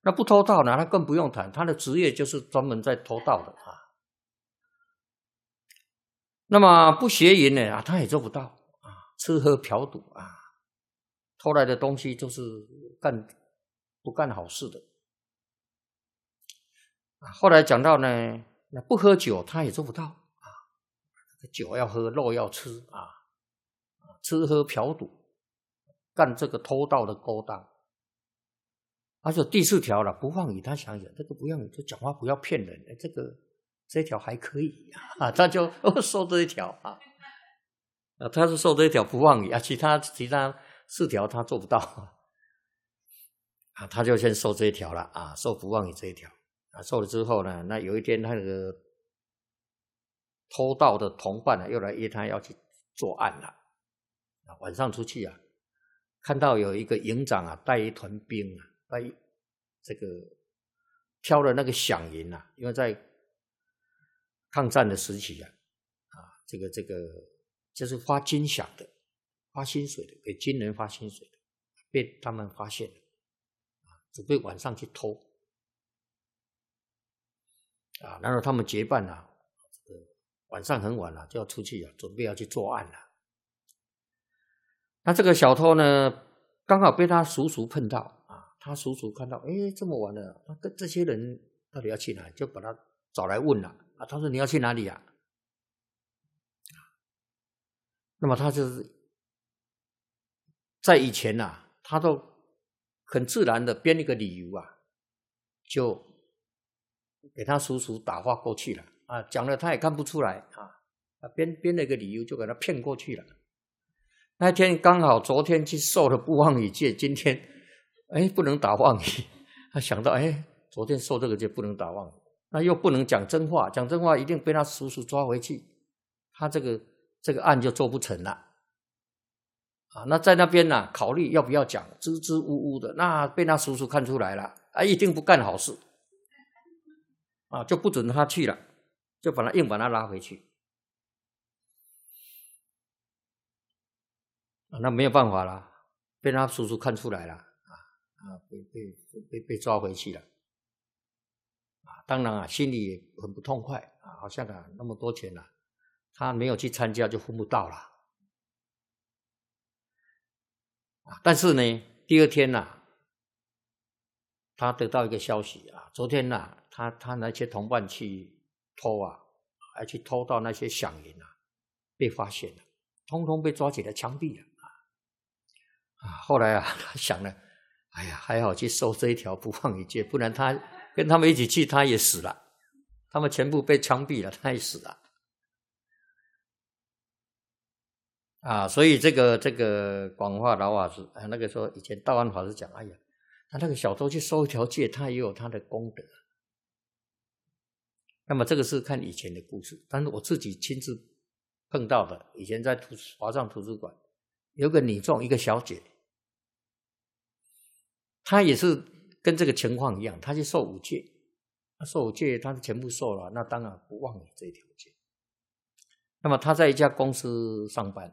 那不偷盗呢，他更不用谈，他的职业就是专门在偷盗的啊。那么不邪淫呢他也做不到啊，吃喝嫖赌啊，偷来的东西就是不干好事的。后来讲到呢，那不喝酒他也做不到啊，酒要喝，肉要吃啊，吃喝嫖赌，干这个偷盗的勾当。而且第4条了，不妄语，他想想这个不妄语，就讲话不要骗人，这条还可以啊，他就受这一条啊，他是受这一条不妄语啊，其他4条他做不到啊，他就先受这一条了啊，受不妄语这一条啊，受了之后呢，那有一天他那个偷盗的同伴又来约他要去作案了啊，晚上出去啊，看到有一个营长啊带一团兵啊，带这个挑了那个饷银啊，因为在抗战的时期啊，这个就是发军饷的，发薪水的，给军人发薪水的，被他们发现了，准备晚上去偷啊，然后他们结伴啊，晚上很晚了就要出去啊，准备要去作案了。那这个小偷呢，刚好被他叔叔碰到啊，他叔叔看到，这么晚了，他跟这些人到底要去哪里，就把他找来问了啊。他说你要去哪里啊？那么他就是在以前啊，他都很自然的编一个理由啊，就给他叔叔打发过去了啊，讲了他也看不出来啊，编了一个理由就给他骗过去了。那天刚好昨天去受了不妄语戒，今天不能打妄语，他想到昨天受这个戒不能打妄语，那又不能讲真话，讲真话一定被他叔叔抓回去，他这个案就做不成了啊。那在那边呢，考虑要不要讲，支支吾吾的，那被他叔叔看出来了啊，一定不干好事啊，就不准他去了，就硬把他拉回去啊。那没有办法了，被他叔叔看出来了啊，被抓回去了啊。当然啊，心里也很不痛快啊，好像那么多钱啊，他没有去参加就分不到了啊。但是呢，第2天啊，他得到一个消息啊，昨天啊，他那些同伴去偷啊，还去偷到那些饷银啊，被发现了，通通被抓起来枪毙了啊。后来啊，他想了，还好去受这一条不妄语戒，不然他跟他们一起去，他也死了，他们全部被枪毙了，他也死了啊。所以这个广化老法师那个时候以前道安法师讲，他那个小偷去受一条戒，他也有他的功德。那么这个是看以前的故事，但是我自己亲自碰到的，以前在华藏图书馆有个女众，一个小姐，她也是跟这个情况一样，她去受5戒，受5戒她全部受了，那当然不忘了这一条戒。那么她在一家公司上班，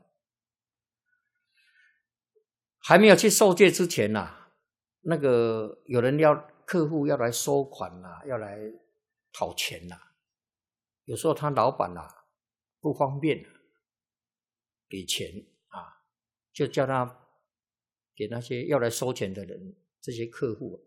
还没有去受戒之前那个有人客户要来收款要来讨钱有时候他老板不方便给钱就叫他给那些要来收钱的人，这些客户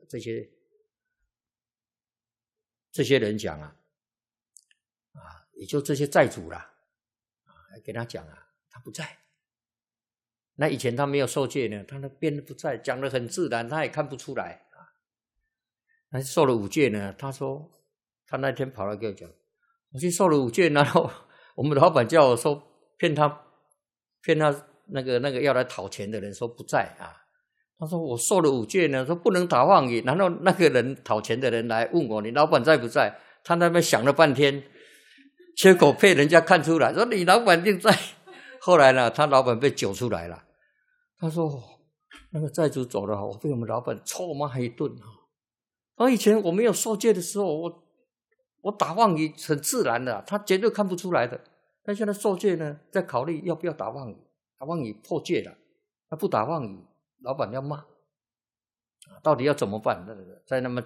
这些人讲也就这些债主给他讲他不在。那以前他没有受戒呢，他那边不在，讲得很自然，他也看不出来那受了5戒呢，他说他那天跑来跟我讲，我去受了5戒，然后我们老板叫我说骗他那个要来讨钱的人说不在他说我受了5戒呢，说不能打妄语，然后那个人讨钱的人来问我你老板在不在，他那边想了半天，结果被人家看出来，说你老板一定在。后来呢，他老板被揪出来了，他说那个债主走了，我被我们老板臭骂一顿以前我没有受戒的时候，我打妄语很自然的，他绝对看不出来的。但现在受戒呢，在考虑要不要打妄语，打妄语破戒了，他不打妄语，老板要骂到底要怎么办？在那么